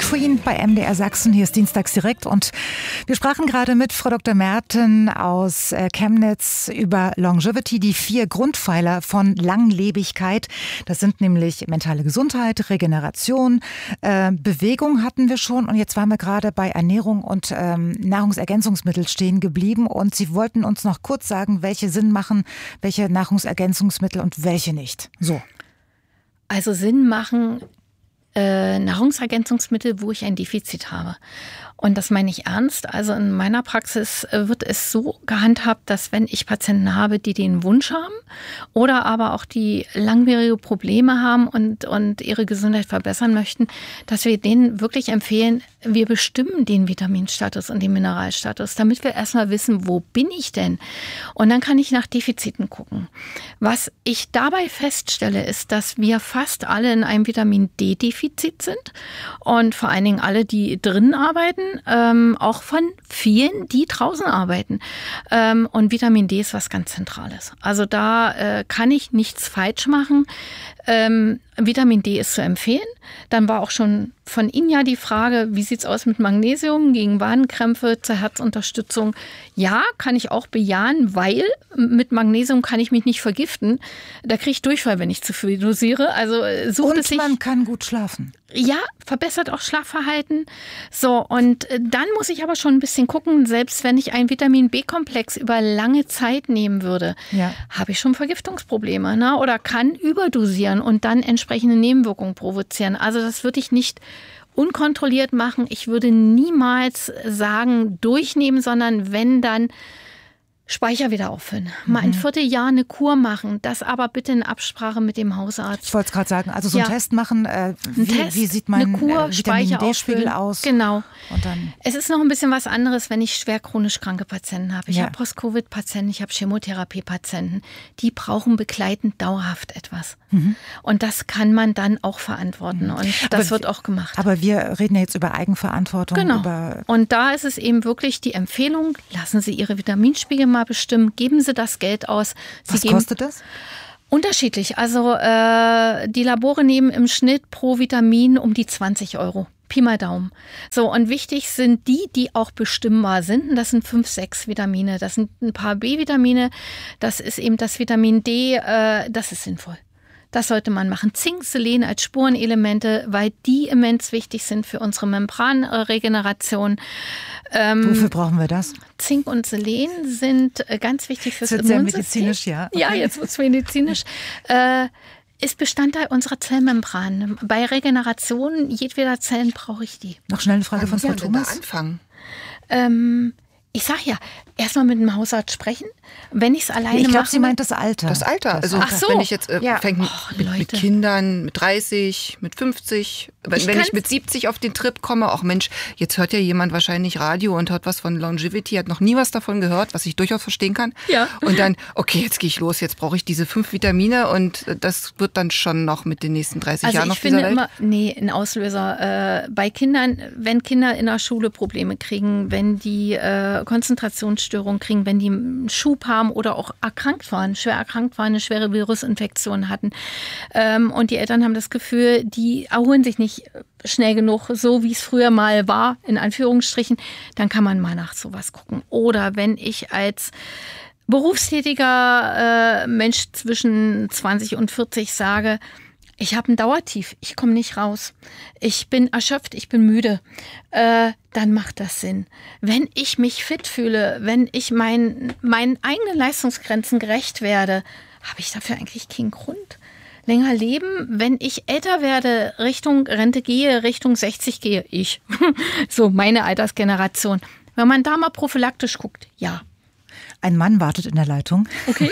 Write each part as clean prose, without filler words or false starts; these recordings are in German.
Queen bei MDR Sachsen. Hier ist Dienstags direkt und wir sprachen gerade mit Frau Dr. Merten aus Chemnitz über Longevity, die 4 Grundpfeiler von Langlebigkeit. Das sind nämlich mentale Gesundheit, Regeneration, Bewegung hatten wir schon und jetzt waren wir gerade bei Ernährung und Nahrungsergänzungsmittel stehen geblieben und Sie wollten uns noch kurz sagen, welche Sinn machen, welche Nahrungsergänzungsmittel und welche nicht. So. Also Sinn machen Nahrungsergänzungsmittel, wo ich ein Defizit habe. Und das meine ich ernst. Also in meiner Praxis wird es so gehandhabt, dass wenn ich Patienten habe, die den Wunsch haben oder aber auch die langwierige Probleme haben und ihre Gesundheit verbessern möchten, dass wir denen wirklich empfehlen, wir bestimmen den Vitaminstatus und den Mineralstatus, damit wir erstmal wissen, wo bin ich denn? Und dann kann ich nach Defiziten gucken. Was ich dabei feststelle, ist, dass wir fast alle in einem Vitamin-D-Defizit sind und vor allen Dingen alle, die drinnen arbeiten, auch von vielen, die draußen arbeiten. Und Vitamin D ist was ganz Zentrales. Also da kann ich nichts falsch machen. Vitamin D ist zu empfehlen. Dann war auch schon von Ihnen ja die Frage, wie sieht es aus mit Magnesium gegen Wadenkrämpfe, zur Herzunterstützung? Ja, kann ich auch bejahen, weil mit Magnesium kann ich mich nicht vergiften. Da kriege ich Durchfall, wenn ich zu viel dosiere. Also und man kann gut schlafen. Ja, verbessert auch Schlafverhalten. So, und dann muss ich aber schon ein bisschen gucken, selbst wenn ich einen Vitamin-B-Komplex über lange Zeit nehmen würde, habe ich schon Vergiftungsprobleme, ne? Oder kann überdosieren und dann entsprechende Nebenwirkungen provozieren. Also das würde ich nicht unkontrolliert machen. Ich würde niemals sagen, durchnehmen, sondern wenn, dann Speicher wieder auffüllen. Mal ein Vierteljahr eine Kur machen, das aber bitte in Absprache mit dem Hausarzt. Ich wollte es gerade sagen, also so einen Test machen, wie sieht mein Vitamin-D-Spiegel aus? Genau. Und dann es ist noch ein bisschen was anderes, wenn ich schwer chronisch kranke Patienten habe. Ich habe Post-Covid-Patienten, ich habe Chemotherapie-Patienten. Die brauchen begleitend dauerhaft etwas. Und das kann man dann auch verantworten. Und das wird auch gemacht. Aber wir reden ja jetzt über Eigenverantwortung. Genau. Und da ist es eben wirklich die Empfehlung, lassen Sie Ihre Vitaminspiegel mal bestimmen, geben Sie das Geld aus. Was kostet das? Unterschiedlich. Also die Labore nehmen im Schnitt pro Vitamin um die 20 €. Pi mal Daumen. So, und wichtig sind die auch bestimmbar sind. Und das sind 5, 6 Vitamine. Das sind ein paar B-Vitamine. Das ist eben das Vitamin D. Das ist sinnvoll. Das sollte man machen. Zink, Selen als Spurenelemente, weil die immens wichtig sind für unsere Membranregeneration. Wofür brauchen wir das? Zink und Selen sind ganz wichtig fürs Immunsystem. Sehr medizinisch, ja. Okay. Ja, jetzt wird es medizinisch. Ist Bestandteil unserer Zellmembran. Bei Regeneration jedweder Zellen brauche ich die. Noch schnell eine Frage von Frau Thomas. Da anfangen? Ich sag ja, erstmal mit dem Hausarzt sprechen. Wenn ich es alleine mache. Ich glaube, sie meint das Alter. Das Alter. Also Ach so. wenn ich jetzt fängt mit Kindern, mit 30, mit 50, wenn ich mit 70 auf den Trip komme, auch Mensch, jetzt hört ja jemand wahrscheinlich Radio und hört was von Longevity, hat noch nie was davon gehört, was ich durchaus verstehen kann. Ja. Und dann, okay, jetzt gehe ich los, jetzt brauche ich diese 5 Vitamine und das wird dann schon noch mit den nächsten 30 Jahren auf dieser Welt. Also ich finde immer, ein Auslöser bei Kindern, wenn Kinder in der Schule Probleme kriegen, wenn die Konzentrationsstörungen kriegen, wenn die einen Schub haben oder auch schwer erkrankt waren, eine schwere Virusinfektion hatten. Und die Eltern haben das Gefühl, die erholen sich nicht schnell genug, so wie es früher mal war, in Anführungsstrichen, dann kann man mal nach sowas gucken. Oder wenn ich als berufstätiger Mensch zwischen 20 und 40 sage, ich habe ein Dauertief, ich komme nicht raus, ich bin erschöpft, ich bin müde, dann macht das Sinn. Wenn ich mich fit fühle, wenn ich meinen eigenen Leistungsgrenzen gerecht werde, habe ich dafür eigentlich keinen Grund. Länger leben, wenn ich älter werde, Richtung Rente gehe, Richtung 60 gehe, ich. So, meine Altersgeneration. Wenn man da mal prophylaktisch guckt, ja. Ein Mann wartet in der Leitung. Okay.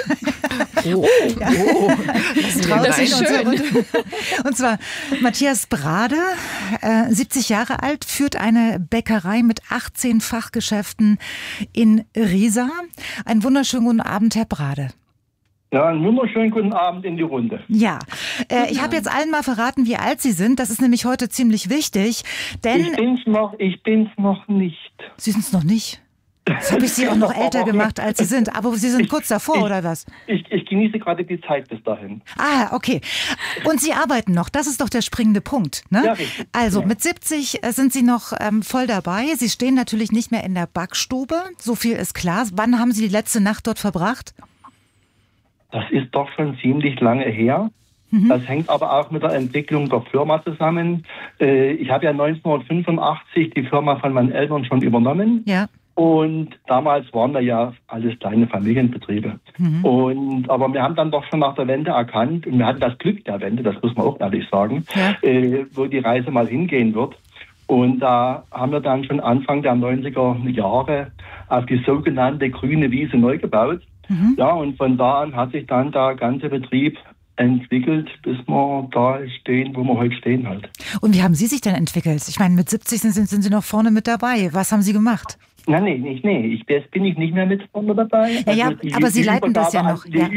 Das ist schön. Und zwar Matthias Brade, 70 Jahre alt, führt eine Bäckerei mit 18 Fachgeschäften in Riesa. Einen wunderschönen guten Abend, Herr Brade. Ja, einen wunderschönen guten Abend in die Runde. Ja, ich habe jetzt allen mal verraten, wie alt Sie sind. Das ist nämlich heute ziemlich wichtig, denn... Ich bin's noch nicht. Sie sind es noch nicht? Das habe ich Sie auch noch älter gemacht, als Sie sind. Aber Sie sind kurz davor, oder was? Ich genieße gerade die Zeit bis dahin. Ah, okay. Und Sie arbeiten noch. Das ist doch der springende Punkt. Ne? Ja, richtig. Also mit 70 sind Sie noch voll dabei. Sie stehen natürlich nicht mehr in der Backstube. So viel ist klar. Wann haben Sie die letzte Nacht dort verbracht? Das ist doch schon ziemlich lange her. Das hängt aber auch mit der Entwicklung der Firma zusammen. Ich habe ja 1985 die Firma von meinen Eltern schon übernommen. Ja. Und damals waren wir ja alles kleine Familienbetriebe. Aber wir haben dann doch schon nach der Wende erkannt, und wir hatten das Glück der Wende, das muss man auch ehrlich sagen, wo die Reise mal hingehen wird. Und da haben wir dann schon Anfang der 90er Jahre auf die sogenannte grüne Wiese neu gebaut. Ja, und von da an hat sich dann der ganze Betrieb entwickelt, bis wir da stehen, wo wir heute stehen halt. Und wie haben Sie sich denn entwickelt? Ich meine, mit 70 sind Sie noch vorne mit dabei. Was haben Sie gemacht? Nein. Jetzt bin ich nicht mehr mit vorne dabei. Ja, also aber Sie leiten das ja noch. Nein.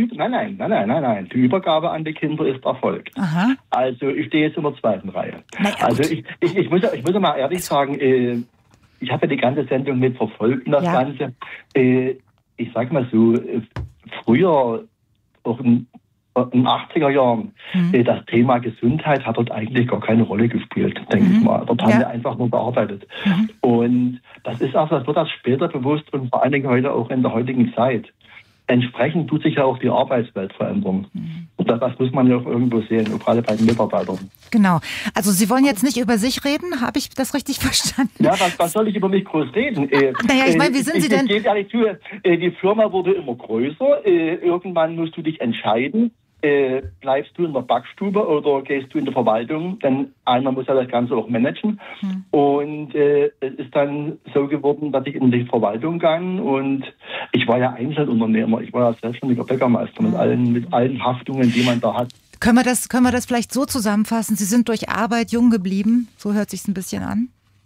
Die Übergabe an die Kinder ist erfolgt. Aha. Also ich stehe jetzt in der zweiten Reihe. Naja, also ich muss mal ehrlich sagen, ich habe ja die ganze Sendung mitverfolgt und das Ganze. Ich sage mal so, früher, auch in den 80er Jahren, das Thema Gesundheit hat dort eigentlich gar keine Rolle gespielt, denke ich mal. Dort haben wir einfach nur gearbeitet. Und das wird erst später bewusst und vor allen Dingen heute auch in der heutigen Zeit. Entsprechend tut sich ja auch die Arbeitswelt verändern. Und das muss man ja auch irgendwo sehen, gerade bei den Mitarbeitern. Genau. Also Sie wollen jetzt nicht über sich reden, habe ich das richtig verstanden? Ja, was soll ich über mich groß reden? Naja, ich meine, wie sind Sie denn? Ich gebe ehrlich zu, die Firma wurde immer größer. Irgendwann musst du dich entscheiden. Bleibst du in der Backstube oder gehst du in die Verwaltung? Denn einer muss ja das Ganze auch managen. Und es ist dann so geworden, dass ich in die Verwaltung ging. Und ich war ja Einzelunternehmer. Ich war ja selbstständiger Bäckermeister mit allen Haftungen, die man da hat. Können wir das vielleicht so zusammenfassen? Sie sind durch Arbeit jung geblieben. So hört sich's ein bisschen an.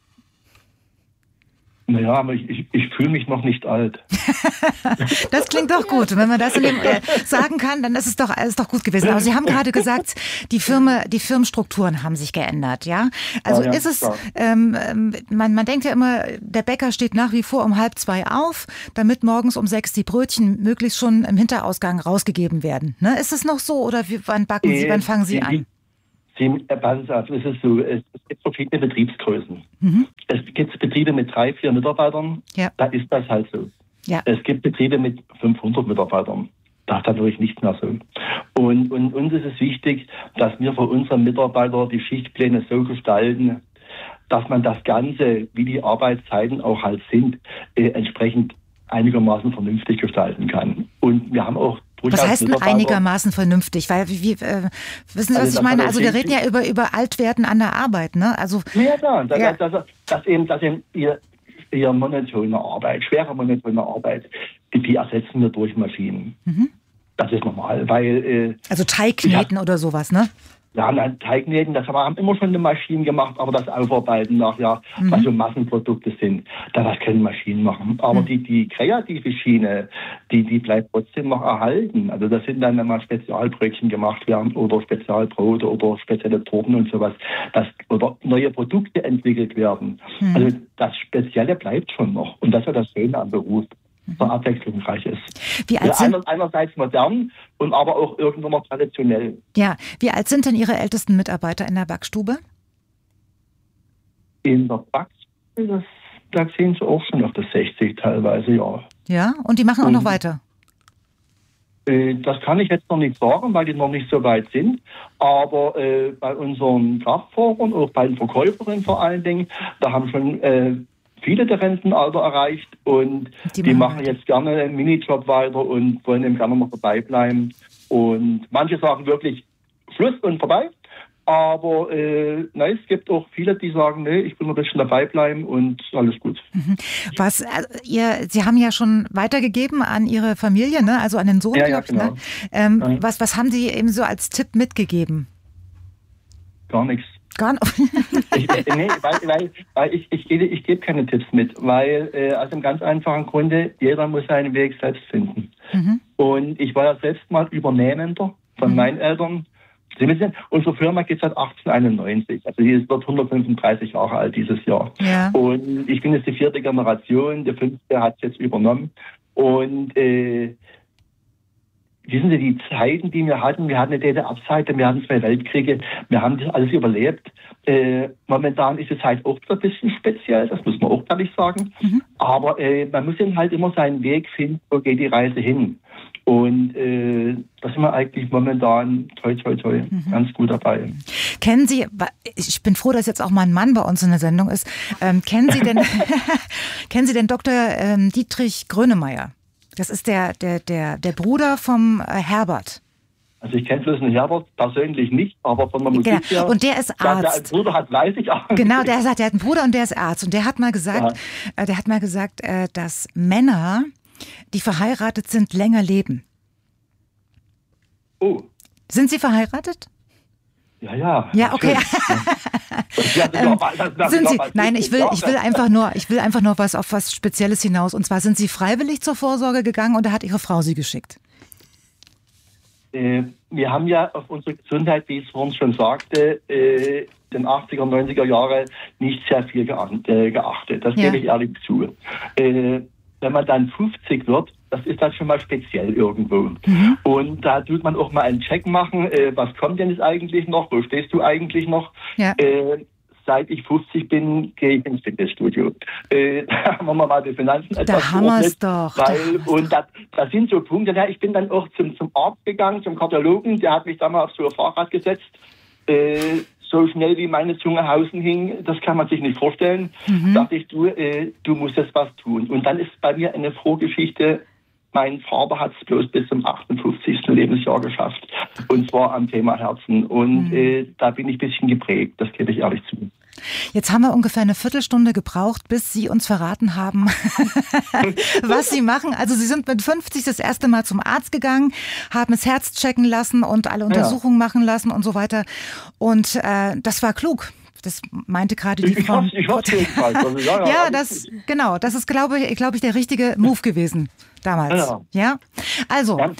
Naja, aber ich fühle mich noch nicht alt. Das klingt doch gut. Und wenn man das sagen kann, dann ist es doch gut gewesen. Aber Sie haben gerade gesagt, die Firmenstrukturen haben sich geändert, ja? Also ist es, man denkt ja immer, der Bäcker steht nach wie vor um 1:30 auf, damit morgens um 6 die Brötchen möglichst schon im Hinterausgang rausgegeben werden. Ne? Ist es noch so oder wann fangen Sie an? Es ist so, es gibt verschiedene Betriebsgrößen. Es gibt Betriebe mit 3-4 Mitarbeitern, da ist das halt so. Ja. Es gibt Betriebe mit 500 Mitarbeitern, da ist natürlich nichts mehr so. Und uns ist es wichtig, dass wir für unsere Mitarbeiter die Schichtpläne so gestalten, dass man das Ganze, wie die Arbeitszeiten auch halt sind, entsprechend einigermaßen vernünftig gestalten kann. Und wir haben auch was heißt denn einigermaßen vernünftig? Weil, wissen Sie, was ich meine? Also wir reden ja über Altwerden an der Arbeit, ne? Also, ja, klar. Dass eben ihr monotone Arbeit, schwere monotone Arbeit, die ersetzen wir durch Maschinen. Das ist normal, weil... also Teigkneten oder sowas, ne? Ja, Teignähten, das haben immer schon die Maschinen gemacht, aber das Aufarbeiten nachher, was so Massenprodukte sind, das können Maschinen machen. Aber die kreative Schiene, die bleibt trotzdem noch erhalten. Also das sind dann, wenn mal Spezialbrötchen gemacht werden oder Spezialbrote oder spezielle Torten und sowas, oder neue Produkte entwickelt werden. Also das Spezielle bleibt schon noch. Und das ist ja das Schöne am Beruf, der abwechslungsreich ist. Wie alt sind einerseits modern und aber auch irgendwann noch traditionell. Ja, wie alt sind denn Ihre ältesten Mitarbeiter in der Backstube? In der Backstube, da sehen Sie auch schon auf das 60 teilweise, ja. Ja, und die machen auch noch weiter? Das kann ich jetzt noch nicht sagen, weil die noch nicht so weit sind. Aber bei unseren Kraftfahrern, auch bei den Verkäuferinnen vor allen Dingen, da haben schon viele der Rentenalter erreicht und die machen jetzt gerne einen Minijob weiter und wollen eben gerne noch dabei bleiben. Und manche sagen wirklich Schluss und vorbei. Aber es gibt auch viele, die sagen, nee, ich will noch ein bisschen dabei bleiben und alles gut. Sie haben ja schon weitergegeben an Ihre Familie, ne? Also an den Sohn, ja, genau. Ne? Was haben Sie eben so als Tipp mitgegeben? Gar nichts. Gar nicht? Ich gebe keine Tipps mit, weil aus einem ganz einfachen Grunde, jeder muss seinen Weg selbst finden. Und ich war ja selbst mal Übernehmender von meinen Eltern, Sie wissen, unsere Firma geht seit 1891. Also die wird 135 Jahre alt dieses Jahr. Ja. Und ich bin jetzt die 4. Generation, der 5. hat es jetzt übernommen. Und wissen Sie, die Zeiten, die wir hatten eine DDR-Seite, wir hatten 2 Weltkriege, wir haben das alles überlebt. Momentan ist es halt auch ein bisschen speziell, das muss man auch ehrlich sagen. Aber man muss eben halt immer seinen Weg finden, wo geht die Reise hin. Und da sind wir eigentlich momentan toi, ganz gut dabei. Kennen Sie, ich bin froh, dass jetzt auch mal ein Mann bei uns in der Sendung ist, kennen Sie denn Dr. Dietrich Grönemeyer? Das ist der Bruder vom Herbert. Also ich kenne bloß den Herbert persönlich nicht, aber von der Musik her. Und der ist Arzt. Der einen Bruder hat, weiß ich auch. Genau, der hat einen Bruder und der ist Arzt. Und der hat mal gesagt, dass Männer, die verheiratet sind, länger leben. Oh. Sind Sie verheiratet? Ja. Ja, okay. Sind Sie? Nein, ich will einfach nur auf was Spezielles hinaus. Und zwar, sind Sie freiwillig zur Vorsorge gegangen oder hat Ihre Frau Sie geschickt? Wir haben ja auf unsere Gesundheit, wie ich es vorhin schon sagte, den 80er, 90er Jahre nicht sehr viel geachtet. Das gebe ich ehrlich zu. Wenn man dann 50 wird, das ist dann schon mal speziell irgendwo. Und da tut man auch mal einen Check machen, was kommt denn jetzt eigentlich noch, wo stehst du eigentlich noch? Ja. Seit ich 50 bin, gehe ich ins Fitnessstudio. Da haben wir mal die Finanzen etwas da haben wir es doch. Und da sind so Punkte. Ja, ich bin dann auch zum Arzt gegangen, zum Kardiologen, der hat mich da mal auf so ein Fahrrad gesetzt. So schnell wie meine Zunge außen hing, das kann man sich nicht vorstellen. Dachte ich, du musst jetzt was tun. Und dann ist bei mir eine Vorgeschichte. Mein Vater hat es bloß bis zum 58. Lebensjahr geschafft. Und zwar am Thema Herzen. Und da bin ich ein bisschen geprägt, das gebe ich ehrlich zu. Jetzt haben wir ungefähr eine Viertelstunde gebraucht, bis Sie uns verraten haben, was Sie machen. Also Sie sind mit 50 das erste Mal zum Arzt gegangen, haben das Herz checken lassen und alle Untersuchungen machen lassen und so weiter. Und das war klug. Das meinte gerade die Frau. Ich hoffe jedenfalls. Also, das ist, glaube ich, der richtige Move gewesen damals. Ja? Also. Man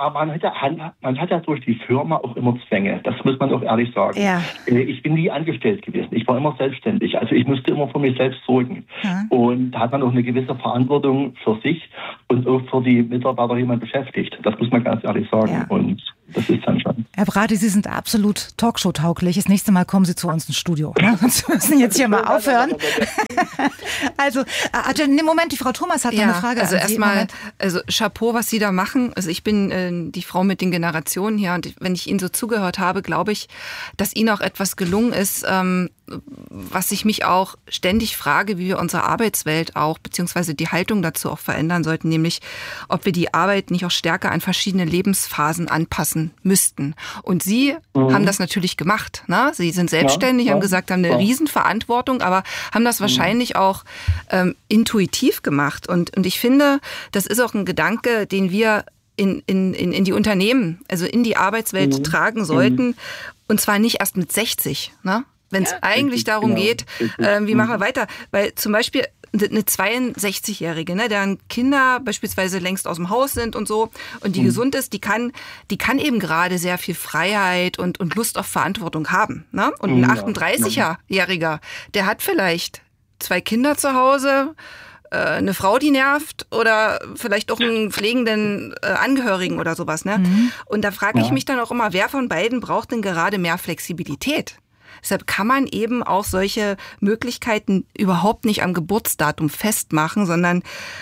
hat ja durch die Firma auch immer Zwänge. Das muss man auch ehrlich sagen. Ja. Ich bin nie angestellt gewesen. Ich war immer selbstständig. Also ich musste immer für mich selbst sorgen. Ja. Und da hat man auch eine gewisse Verantwortung für sich und auch für die Mitarbeiter, die man beschäftigt. Das muss man ganz ehrlich sagen. Ja. Und das ist dann schon. Herr Brade, Sie sind absolut Talkshow-tauglich. Das nächste Mal kommen Sie zu uns ins Studio. Ne? Sie müssen jetzt hier mal aufhören. Also, Moment, die Frau Thomas hat noch eine Frage. Also erstmal, Chapeau, was Sie da machen. Also ich bin die Frau mit den Generationen hier und wenn ich Ihnen so zugehört habe, glaube ich, dass Ihnen auch etwas gelungen ist, was ich mich auch ständig frage, wie wir unsere Arbeitswelt auch, beziehungsweise die Haltung dazu auch verändern sollten, nämlich ob wir die Arbeit nicht auch stärker an verschiedene Lebensphasen anpassen müssten. Und Sie haben das natürlich gemacht. Ne? Sie sind selbstständig, haben gesagt, haben eine Riesenverantwortung, aber haben das wahrscheinlich auch intuitiv gemacht. Und ich finde, das ist auch ein Gedanke, den wir in die Unternehmen, also in die Arbeitswelt tragen sollten. Und zwar nicht erst mit 60, ne? Wenn es eigentlich darum geht, wie machen wir weiter? Weil zum Beispiel eine 62-Jährige, ne, deren Kinder beispielsweise längst aus dem Haus sind und so und die gesund ist, die kann eben gerade sehr viel Freiheit und Lust auf Verantwortung haben. Ne? Und ein 38-Jähriger, der hat vielleicht 2 Kinder zu Hause, eine Frau, die nervt oder vielleicht auch einen pflegenden Angehörigen oder sowas. Ne? Und da frage ich mich dann auch immer, wer von beiden braucht denn gerade mehr Flexibilität? Deshalb kann man eben auch solche Möglichkeiten überhaupt nicht am Geburtsdatum festmachen, sondern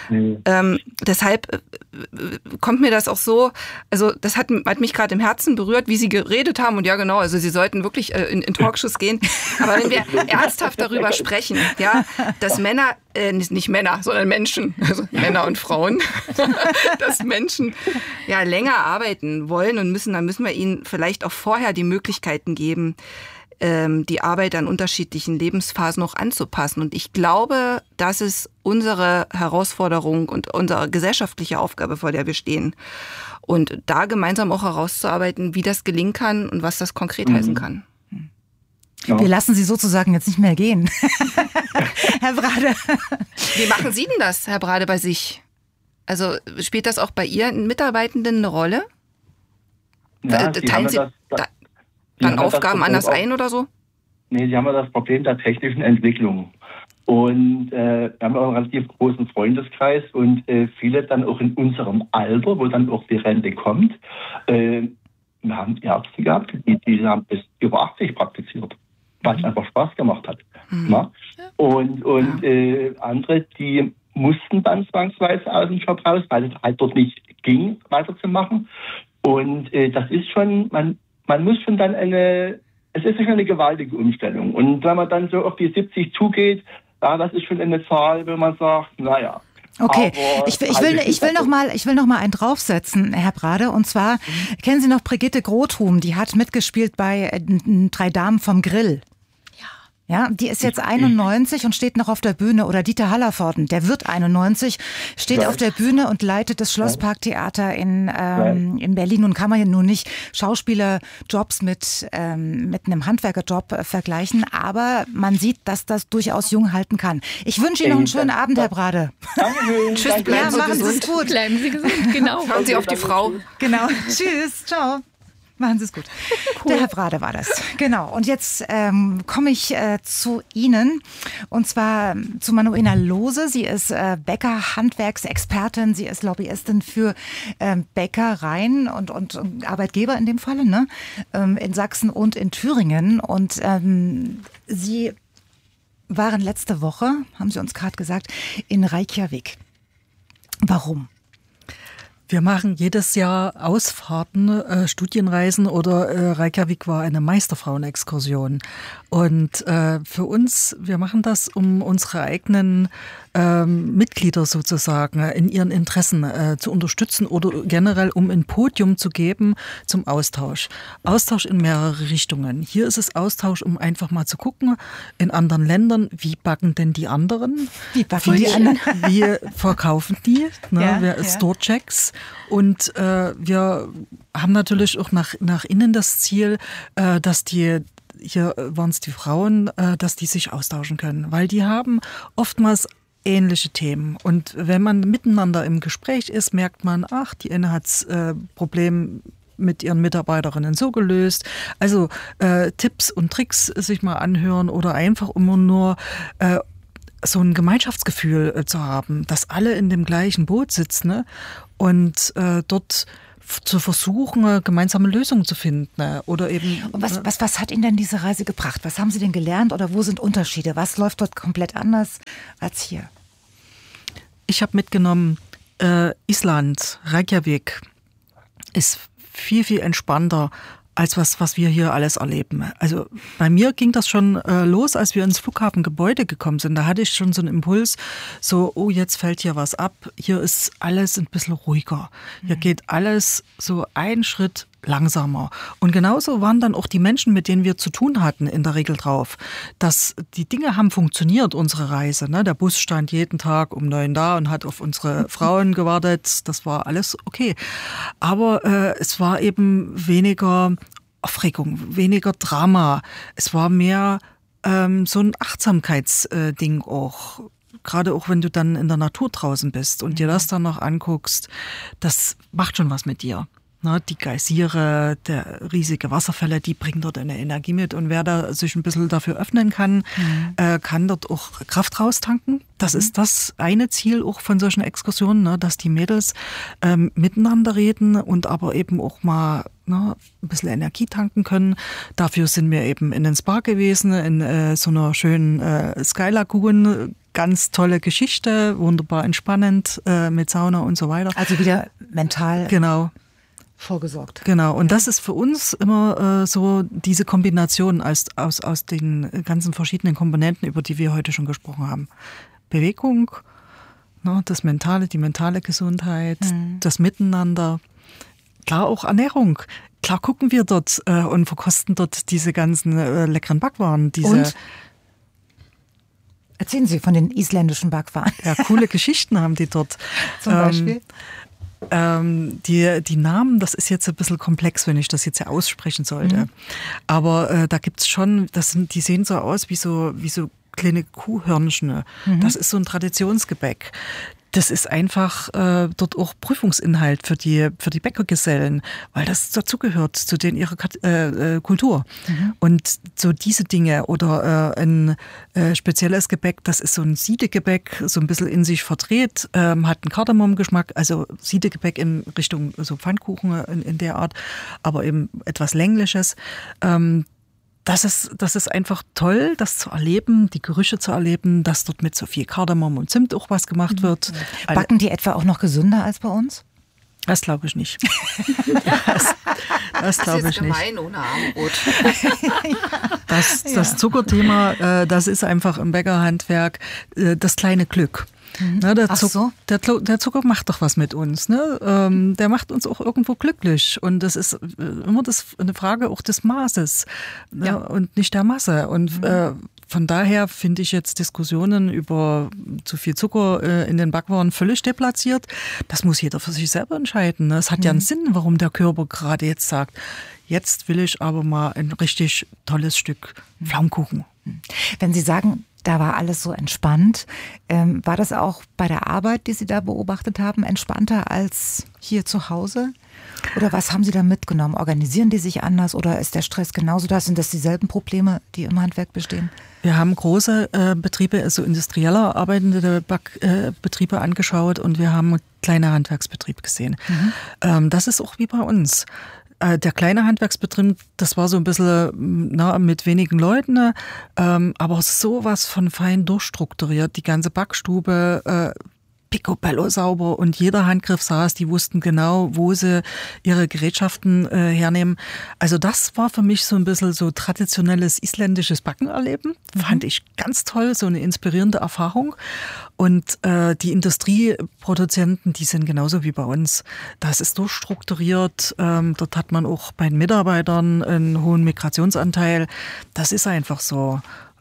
deshalb kommt mir das auch so, also das hat mich gerade im Herzen berührt, wie Sie geredet haben. Und ja genau, also Sie sollten wirklich in Talkshows gehen. Aber wenn wir ernsthaft darüber sprechen, ja, dass Männer, nicht Männer, sondern Menschen, also Männer und Frauen, dass Menschen ja länger arbeiten wollen und müssen, dann müssen wir ihnen vielleicht auch vorher die Möglichkeiten geben, die Arbeit an unterschiedlichen Lebensphasen noch anzupassen. Und ich glaube, das ist unsere Herausforderung und unsere gesellschaftliche Aufgabe, vor der wir stehen. Und da gemeinsam auch herauszuarbeiten, wie das gelingen kann und was das konkret heißen kann. Ja. Wir lassen Sie sozusagen jetzt nicht mehr gehen. Herr Brade. Wie machen Sie denn das, Herr Brade, bei sich? Also spielt das auch bei Ihren Mitarbeitenden eine Rolle? Ja, dann Aufgaben anders ein oder so? Nee, sie haben ja das Problem der technischen Entwicklung. Und wir haben auch einen relativ großen Freundeskreis und viele dann auch in unserem Alter, wo dann auch die Rente kommt. Wir haben Ärzte gehabt, die haben bis über 80 praktiziert, weil es einfach Spaß gemacht hat. Ja. Und andere, die mussten dann zwangsweise aus dem Job raus, weil es halt dort nicht ging, weiterzumachen. Und das ist schon, man muss schon dann es ist schon eine gewaltige Umstellung. Und wenn man dann so auf die 70 zugeht, ja, das ist schon eine Zahl, wenn man sagt, naja. Okay, ich will noch mal einen draufsetzen, Herr Brade. Und zwar, kennen Sie noch Brigitte Grothum? Die hat mitgespielt bei 3 Damen vom Grill. Ja, die ist jetzt 91 und steht noch auf der Bühne. Oder Dieter Hallervorden, der wird 91, steht auf der Bühne und leitet das Schlossparktheater in Berlin. Nun kann man ja nun nicht Schauspielerjobs mit einem Handwerkerjob vergleichen, aber man sieht, dass das durchaus jung halten kann. Ich wünsche Ihnen noch einen schönen Abend, Herr Brade. Dankeschön. Tschüss, bleiben Sie machen Sie es gut. Bleiben Sie gesund, genau. Hören Sie auf die Frau. Genau, tschüss, ciao. Machen Sie es gut. Cool. Der Herr Brade war das. Genau. Und jetzt komme ich zu Ihnen. Und zwar zu Manuela Lohse. Sie ist Bäcker-Handwerksexpertin. Sie ist Lobbyistin für Bäckereien und Arbeitgeber in dem Falle, ne? In Sachsen und in Thüringen. Und Sie waren letzte Woche, haben Sie uns gerade gesagt, in Reykjavik. Warum? Wir machen jedes Jahr Ausfahrten, Studienreisen oder Reykjavik war eine Meisterfrauen-Exkursion. Und für uns, wir machen das, um unsere eigenen Mitglieder sozusagen in ihren Interessen zu unterstützen oder generell um ein Podium zu geben zum Austausch. Austausch in mehrere Richtungen. Hier ist es Austausch, um einfach mal zu gucken, in anderen Ländern, wie backen denn die anderen? Wie backen die anderen? Wie verkaufen die? Ne? Store-Checks. Und wir haben natürlich auch nach innen das Ziel, dass hier waren es die Frauen, dass die sich austauschen können. Weil die haben oftmals ähnliche Themen. Und wenn man miteinander im Gespräch ist, merkt man, ach, die eine hat das Problem mit ihren Mitarbeiterinnen so gelöst. Also Tipps und Tricks sich mal anhören oder einfach immer nur so ein Gemeinschaftsgefühl zu haben, dass alle in dem gleichen Boot sitzen, ne? Und dort zu versuchen, gemeinsame Lösungen zu finden. Oder eben. Und was hat Ihnen denn diese Reise gebracht? Was haben Sie denn gelernt oder wo sind Unterschiede? Was läuft dort komplett anders als hier? Ich habe mitgenommen, Island, Reykjavik ist viel, viel entspannter als was wir hier alles erleben. Also bei mir ging das schon los, als wir ins Flughafengebäude gekommen sind. Da hatte ich schon so einen Impuls, so, oh, jetzt fällt hier was ab. Hier ist alles ein bisschen ruhiger. Hier geht alles so einen Schritt langsamer. Und genauso waren dann auch die Menschen, mit denen wir zu tun hatten, in der Regel drauf, dass die Dinge haben funktioniert, unsere Reise. Ne? Der Bus stand jeden Tag um 9 da und hat auf unsere Frauen gewartet. Das war alles okay. Aber es war eben weniger Aufregung, weniger Drama. Es war mehr so ein Achtsamkeitsding auch. Gerade auch, wenn du dann in der Natur draußen bist und dir das dann noch anguckst, das macht schon was mit dir. Die Geysire, der riesige Wasserfälle, die bringen dort eine Energie mit. Und wer da sich ein bisschen dafür öffnen kann, kann dort auch Kraft raustanken. Das ist das eine Ziel auch von solchen Exkursionen, dass die Mädels miteinander reden und aber eben auch mal ein bisschen Energie tanken können. Dafür sind wir eben in den Spa gewesen, in so einer schönen Sky Lagoon. Ganz tolle Geschichte, wunderbar entspannend mit Sauna und so weiter. Also wieder mental. Genau. Vorgesorgt. Genau, und das ist für uns immer so diese Kombination aus den ganzen verschiedenen Komponenten, über die wir heute schon gesprochen haben. Bewegung, das Mentale, die mentale Gesundheit, das Miteinander, klar auch Ernährung. Klar gucken wir dort und verkosten dort diese ganzen leckeren Backwaren. Und? Erzählen Sie von den isländischen Backwaren. Ja, coole Geschichten haben die dort. Zum Beispiel? Die Namen, das ist jetzt ein bisschen komplex, wenn ich das jetzt ja aussprechen sollte. Aber da gibt's schon, die sehen so aus wie so kleine Kuhhörnchen. Das ist so ein Traditionsgebäck. Das ist einfach dort auch Prüfungsinhalt für die Bäckergesellen, weil das dazugehört zu denen ihrer Kultur. Und so diese Dinge oder ein spezielles Gebäck, das ist so ein Siedegebäck, so ein bisschen in sich verdreht, hat einen Kardamomgeschmack, also Siedegebäck in Richtung so Pfannkuchen in der Art, aber eben etwas Längliches. Das ist einfach toll, das zu erleben, die Gerüche zu erleben, dass dort mit so viel Kardamom und Zimt auch was gemacht wird. Backen die etwa auch noch gesünder als bei uns? Das glaube ich nicht. Das glaube ich nicht. Das ist gemein ohne Armbrot. Das Zuckerthema, das ist einfach im Bäckerhandwerk das kleine Glück. Ne, der Zucker macht doch was mit uns. Ne? Der macht uns auch irgendwo glücklich. Und das ist immer eine Frage auch des Maßes, ne? Und nicht der Masse. Und von daher finde ich jetzt Diskussionen über zu viel Zucker in den Backwaren völlig deplatziert. Das muss jeder für sich selber entscheiden. Ne? Es hat ja einen Sinn, warum der Körper gerade jetzt sagt, jetzt will ich aber mal ein richtig tolles Stück Pflaumenkuchen. Wenn Sie sagen, da war alles so entspannt. War das auch bei der Arbeit, die Sie da beobachtet haben, entspannter als hier zu Hause? Oder was haben Sie da mitgenommen? Organisieren die sich anders oder ist der Stress genauso da? Sind das dieselben Probleme, die im Handwerk bestehen? Wir haben große Betriebe, also industrieller arbeitende Betriebe angeschaut und wir haben einen kleinen Handwerksbetrieb gesehen. Das ist auch wie bei uns. Der kleine Handwerksbetrieb, das war so ein bisschen mit wenigen Leuten, aber sowas von fein durchstrukturiert. Die ganze Backstube picobello sauber und jeder Handgriff saß, die wussten genau, wo sie ihre Gerätschaften hernehmen. Also das war für mich so ein bisschen so traditionelles isländisches Backen erleben. Fand ich ganz toll, so eine inspirierende Erfahrung. Und die Industrieproduzenten, die sind genauso wie bei uns. Das ist durchstrukturiert. Dort hat man auch bei den Mitarbeitern einen hohen Migrationsanteil. Das ist einfach so.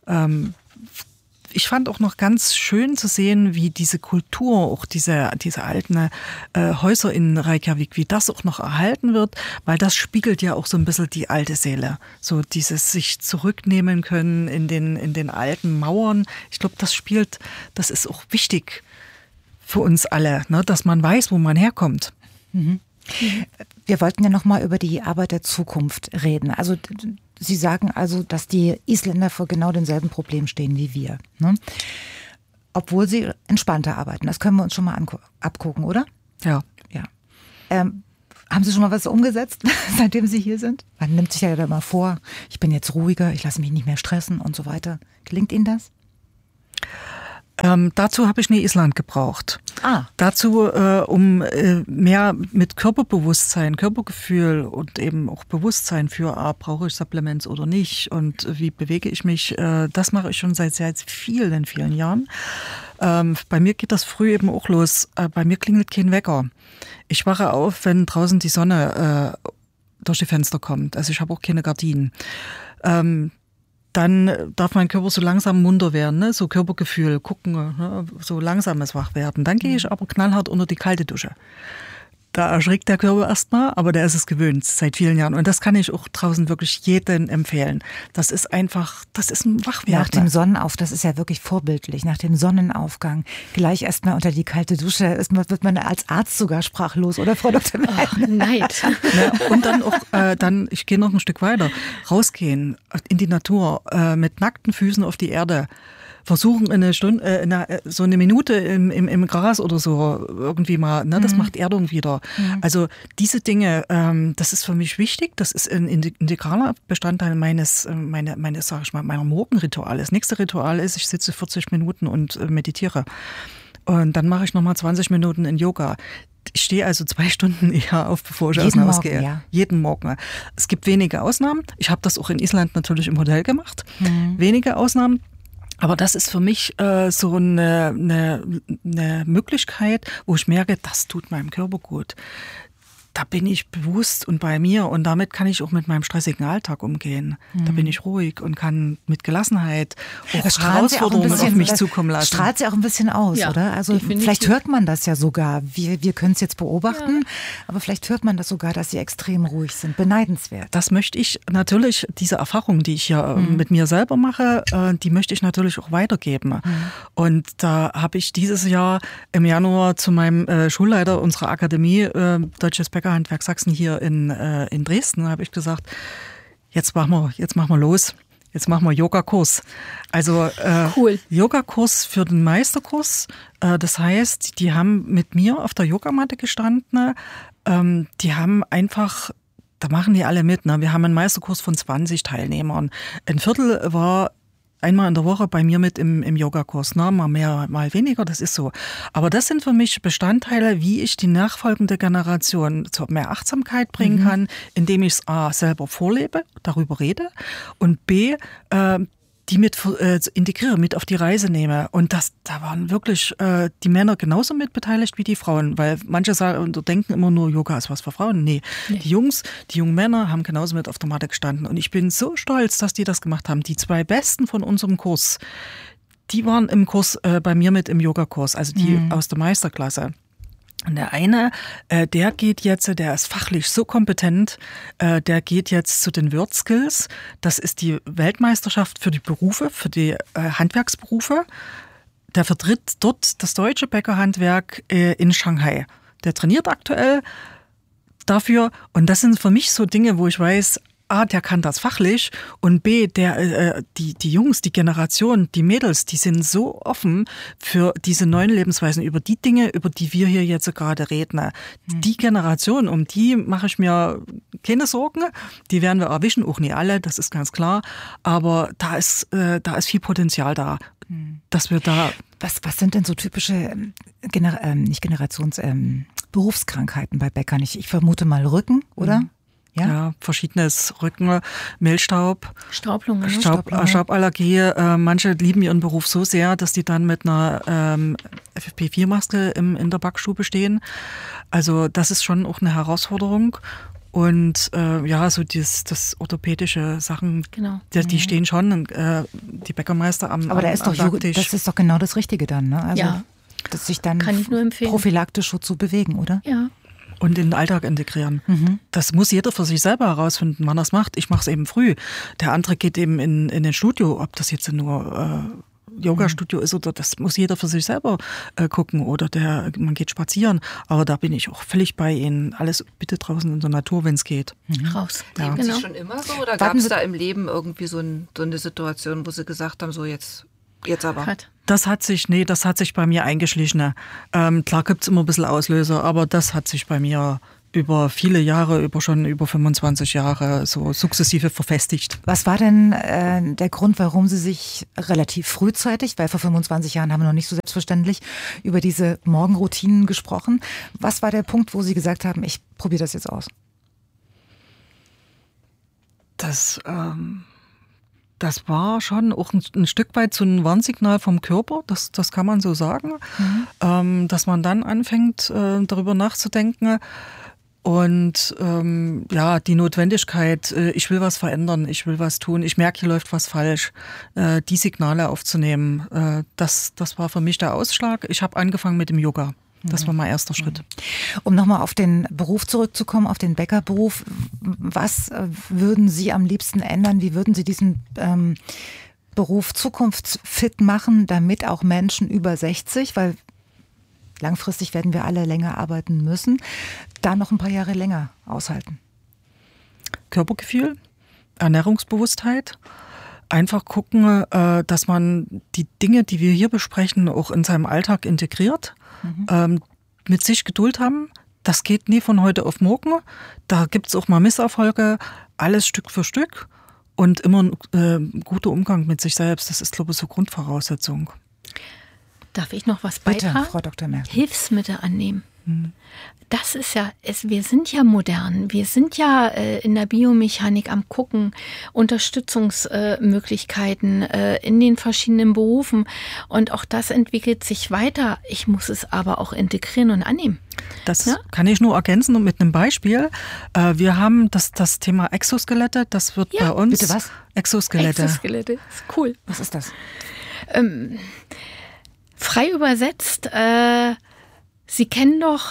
Ich fand auch noch ganz schön zu sehen, wie diese Kultur, auch diese alten Häuser in Reykjavik, wie das auch noch erhalten wird, weil das spiegelt ja auch so ein bisschen die alte Seele. So dieses sich zurücknehmen können in den alten Mauern. Ich glaube, das ist auch wichtig für uns alle, ne, dass man weiß, wo man herkommt. Wir wollten ja noch mal über die Arbeit der Zukunft reden. Also Sie sagen also, dass die Isländer vor genau denselben Problemen stehen wie wir, ne? Obwohl sie entspannter arbeiten. Das können wir uns schon mal abgucken, oder? Ja. Haben Sie schon mal was umgesetzt, seitdem Sie hier sind? Man nimmt sich ja immer vor, ich bin jetzt ruhiger, ich lasse mich nicht mehr stressen und so weiter. Gelingt Ihnen das? Dazu habe ich nie Island gebraucht. Dazu, um mehr mit Körperbewusstsein, Körpergefühl und eben auch Bewusstsein für, brauche ich Supplements oder nicht und wie bewege ich mich, das mache ich schon seit vielen, vielen Jahren. Bei mir geht das früh eben auch los. Bei mir klingelt kein Wecker. Ich wache auf, wenn draußen die Sonne durch die Fenster kommt. Also ich habe auch keine Gardinen. Dann darf mein Körper so langsam munter werden, ne? So Körpergefühl, gucken, ne? So langsames Wachwerden. Dann gehe ich aber knallhart unter die kalte Dusche. Da erschrickt der Körper erstmal, aber der ist es gewöhnt seit vielen Jahren. Und das kann ich auch draußen wirklich jedem empfehlen. Das ist ein Wachwerden. Nach dem Sonnenauf, das ist ja wirklich vorbildlich, nach dem Sonnenaufgang gleich erstmal unter die kalte Dusche, wird man als Arzt sogar sprachlos, oder Frau Dr. Neid. Ja, und dann auch, ich gehe noch ein Stück weiter, rausgehen in die Natur, mit nackten Füßen auf die Erde. Versuchen so eine Minute im Gras oder so irgendwie mal, ne, das macht Erdung wieder. Also diese Dinge, das ist für mich wichtig, das ist ein integraler Bestandteil meines meiner Morgenritual. Das nächste Ritual ist, ich sitze 40 Minuten und meditiere. Und dann mache ich nochmal 20 Minuten in Yoga. Ich stehe also 2 Stunden eher auf, bevor ich aus dem Haus gehe. Ja. Jeden Morgen. Es gibt wenige Ausnahmen. Ich habe das auch in Island natürlich im Hotel gemacht. Wenige Ausnahmen. Aber das ist für mich so eine Möglichkeit, wo ich merke, das tut meinem Körper gut. da bin ich bewusst und bei mir und damit kann ich auch mit meinem stressigen Alltag umgehen. Da bin ich ruhig und kann mit Gelassenheit auch Herausforderungen auf mich zukommen lassen. Strahlt sie auch ein bisschen aus, oder? Also definitiv. Vielleicht hört man das ja sogar. Wir können es jetzt beobachten, aber vielleicht hört man das sogar, dass sie extrem ruhig sind. Beneidenswert. Das möchte ich natürlich, diese Erfahrung, die ich ja mit mir selber mache, die möchte ich natürlich auch weitergeben. Und da habe ich dieses Jahr im Januar zu meinem Schulleiter unserer Akademie, Deutsches Bäckerhandwerk Sachsen hier in Dresden, habe ich gesagt, jetzt machen wir los. Jetzt machen wir Yogakurs. Also cool. Yogakurs für den Meisterkurs. Das heißt, die haben mit mir auf der Yogamatte gestanden. Die haben einfach, da machen die alle mit. Ne? Wir haben einen Meisterkurs von 20 Teilnehmern. Ein Viertel war einmal in der Woche bei mir mit im Yogakurs. Ne? Mal mehr, mal weniger, das ist so. Aber das sind für mich Bestandteile, wie ich die nachfolgende Generation zu mehr Achtsamkeit bringen kann, indem ich es A, selber vorlebe, darüber rede und B, die mit integriere, mit auf die Reise nehme. Und da waren wirklich die Männer genauso mit beteiligt wie die Frauen, weil manche sagen und denken immer nur, Yoga ist was für Frauen. Nee. Die jungen Männer haben genauso mit auf der Matte gestanden. Und ich bin so stolz, dass die das gemacht haben. Die 2 Besten von unserem Kurs, die waren im Kurs bei mir mit im Yogakurs, also die aus der Meisterklasse. Und der eine, der geht jetzt, der ist fachlich so kompetent, der geht jetzt zu den WordSkills. Das ist die Weltmeisterschaft für die Berufe, für die Handwerksberufe. Der vertritt dort das deutsche Bäckerhandwerk in Shanghai. Der trainiert aktuell dafür. Und das sind für mich so Dinge, wo ich weiß, A, der kann das fachlich und B, die Jungs, die Generation, die Mädels, die sind so offen für diese neuen Lebensweisen, über die Dinge, über die wir hier jetzt gerade reden. Die Generation, um die mache ich mir keine Sorgen. Die werden wir erwischen, auch nicht alle, das ist ganz klar. Aber da ist viel Potenzial da, dass wir da... Was sind denn so typische Berufskrankheiten bei Bäckern? Ich vermute mal Rücken, oder? Ja, verschiedenes Rücken, Mehlstaub, Staublungen, Stauballergie. Manche lieben ihren Beruf so sehr, dass die dann mit einer FFP4-Maske in der Backstube stehen. Also das ist schon auch eine Herausforderung. Und so das orthopädische Sachen, genau. Die stehen schon, die Bäckermeister am Aber das ist doch genau das Richtige dann, ne? Also, dass sich dann kann ich nur empfehlen, prophylaktisch zu bewegen, oder? Ja. Und in den Alltag integrieren. Das muss jeder für sich selber herausfinden, wann er es macht. Ich mache es eben früh. Der andere geht eben in den Studio, ob das jetzt nur Yoga-Studio ist oder das muss jeder für sich selber gucken. Oder man geht spazieren. Aber da bin ich auch völlig bei Ihnen. Alles bitte draußen in der Natur, wenn es geht. Raus. Leben Sie schon immer so? Oder gab es da im Leben irgendwie so eine Situation, wo Sie gesagt haben, so jetzt aber... Das hat sich bei mir eingeschlichen. Klar gibt es immer ein bisschen Auslöser, aber das hat sich bei mir über viele Jahre, schon über 25 Jahre so sukzessive verfestigt. Was war denn der Grund, warum Sie sich relativ frühzeitig, weil vor 25 Jahren haben wir noch nicht so selbstverständlich über diese Morgenroutinen gesprochen, was war der Punkt, wo Sie gesagt haben, ich probiere das jetzt aus? Das war schon auch ein Stück weit so ein Warnsignal vom Körper, das kann man so sagen, dass man dann anfängt, darüber nachzudenken und die Notwendigkeit, ich will was verändern, ich will was tun, ich merke, hier läuft was falsch, die Signale aufzunehmen, das war für mich der Ausschlag. Ich habe angefangen mit dem Yoga. Das war mein erster Schritt. Um nochmal auf den Beruf zurückzukommen, auf den Bäckerberuf, was würden Sie am liebsten ändern? Wie würden Sie diesen Beruf zukunftsfit machen, damit auch Menschen über 60, weil langfristig werden wir alle länger arbeiten müssen, da noch ein paar Jahre länger aushalten? Körpergefühl, Ernährungsbewusstheit. Einfach gucken, dass man die Dinge, die wir hier besprechen, auch in seinem Alltag integriert. Mit sich Geduld haben. Das geht nie von heute auf morgen. Da gibt es auch mal Misserfolge. Alles Stück für Stück. Und immer ein guter Umgang mit sich selbst. Das ist, glaube ich, so Grundvoraussetzung. Darf ich noch was beitragen? Bitte, Frau Dr. Merten. Hilfsmittel annehmen. Das ist ja, wir sind ja modern, wir sind ja in der Biomechanik am Gucken, Unterstützungsmöglichkeiten in den verschiedenen Berufen und auch das entwickelt sich weiter. Ich muss es aber auch integrieren und annehmen. Das kann ich nur ergänzen und mit einem Beispiel. Wir haben das Thema Exoskelette, das wird bei uns... Bitte was? Exoskelette. Exoskelette, ist cool. Was ist das? Frei übersetzt, Sie kennen doch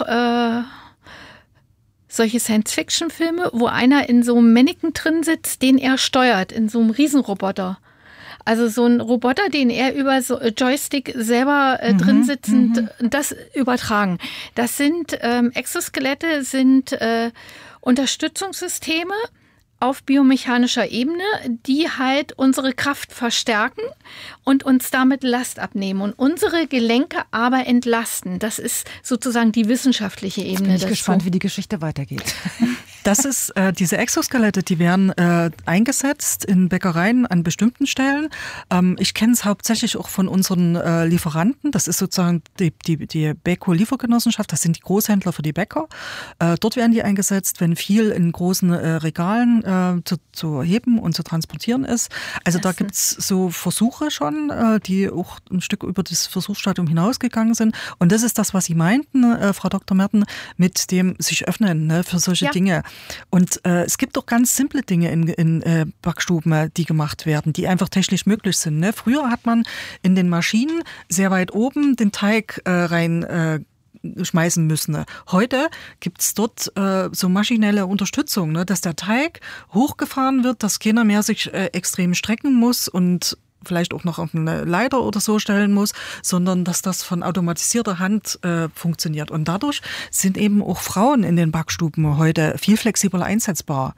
solche Science-Fiction-Filme, wo einer in so einem Mannequin drin sitzt, den er steuert, in so einem Riesenroboter. Also so ein Roboter, den er über so Joystick selber drin sitzend das übertragen. Das sind Exoskelette, sind Unterstützungssysteme auf biomechanischer Ebene, die halt unsere Kraft verstärken und uns damit Last abnehmen und unsere Gelenke aber entlasten. Das ist sozusagen die wissenschaftliche Ebene. Bin ich gespannt, wie die Geschichte weitergeht. Das ist diese Exoskelette, die werden eingesetzt in Bäckereien an bestimmten Stellen. Ich kenne es hauptsächlich auch von unseren Lieferanten. Das ist sozusagen die Beko-Liefergenossenschaft. Das sind die Großhändler für die Bäcker. Dort werden die eingesetzt, wenn viel in großen Regalen zu heben und zu transportieren ist. Also da gibt es so Versuche schon, die auch ein Stück über das Versuchsstadium hinausgegangen sind. Und das ist das, was Sie meinten, Frau Dr. Merten, mit dem sich öffnen für solche Dinge. Und es gibt auch ganz simple Dinge in Backstuben, die gemacht werden, die einfach technisch möglich sind. Ne? Früher hat man in den Maschinen sehr weit oben den Teig rein schmeißen müssen. Heute gibt es dort so maschinelle Unterstützung, ne? Dass der Teig hochgefahren wird, dass keiner mehr sich extrem strecken muss und vielleicht auch noch auf eine Leiter oder so stellen muss, sondern dass das von automatisierter Hand funktioniert. Und dadurch sind eben auch Frauen in den Backstuben heute viel flexibler einsetzbar.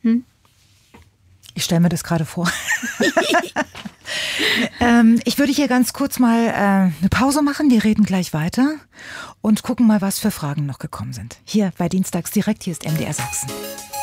Ich stelle mir das gerade vor. Ich würde hier ganz kurz mal eine Pause machen. Wir reden gleich weiter und gucken mal, was für Fragen noch gekommen sind. Hier bei Dienstags direkt, hier ist MDR Sachsen.